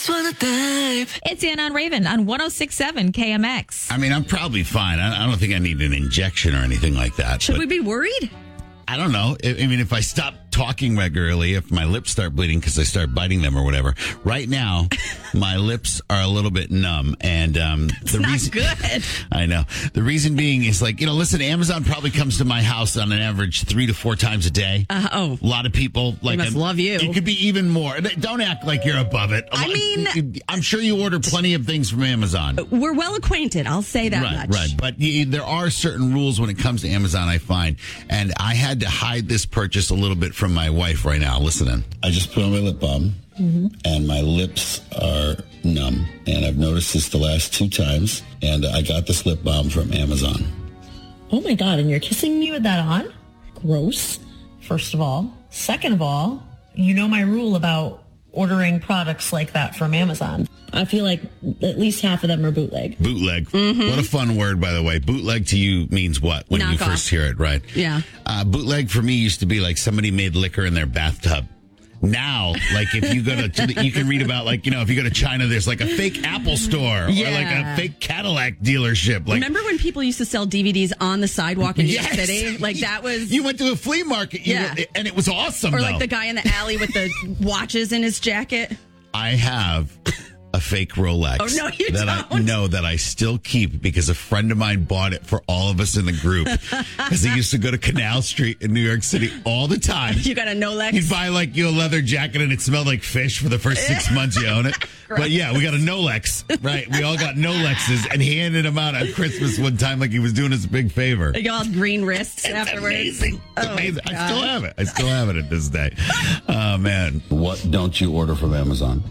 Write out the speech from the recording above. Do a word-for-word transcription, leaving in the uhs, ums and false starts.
just wanna dive. It's Ann on Raven on one oh six point seven K M X. I mean, I'm probably fine. I, I don't think I need an injection or anything like that. Should but we be worried? I don't know. I, I mean, if I stop talking regularly, if my lips start bleeding because I start biting them or whatever. Right now, my lips are a little bit numb, and um, the not reason good. I know the reason being is like you know, listen, Amazon probably comes to my house on an average three to four times a day. Uh, oh, A lot of people like must I'm- love you. It could be even more. Don't act like you're above it. I mean- I'm sure you order plenty of things from Amazon. we're well acquainted. I'll say that Right, much. right. But y there are certain rules when it comes to Amazon, I find. And I had to hide this purchase a little bit from my wife right now. Listen in. I just put on my lip balm, and my lips are numb. And I've noticed this the last two times. And I got this lip balm from Amazon. Oh my God, and you're kissing me with that on? Gross, first of all. Second of all, you know my rule about ordering products like that from Amazon. I feel like at least half of them are bootleg. Bootleg. What a fun word, by the way. Bootleg to you means what when you Knockoff. first hear it, right? Yeah. Uh, bootleg for me used to be like somebody made liquor in their bathtub. Now, like if you go to, to the, you can read about like, you know, if you go to China, there's like a fake Apple store or like Yeah. a fake Cadillac dealership. Like Remember when people used to sell D V Ds on the sidewalk in New York Yes. City? Like that was... You went to a flea market, you Yeah. were- and it was awesome. Or though. like the guy in the alley with the watches in his jacket. I have a fake Rolex. Oh, no, you that I don't. know that I still keep because a friend of mine bought it for all of us in the group because he used to go to Canal Street in New York City all the time. You got a Nolex? He'd buy like you a leather jacket and it smelled like fish for the first six months you own it. But yeah, we got a Nolex, right? We all got Nolexes, and he handed them out at Christmas one time like he was doing us a big favor. They got all green wrists It's afterwards. amazing. It's Oh, amazing. my I still God. have it. I still have it at this day. Oh man. What don't you order from Amazon?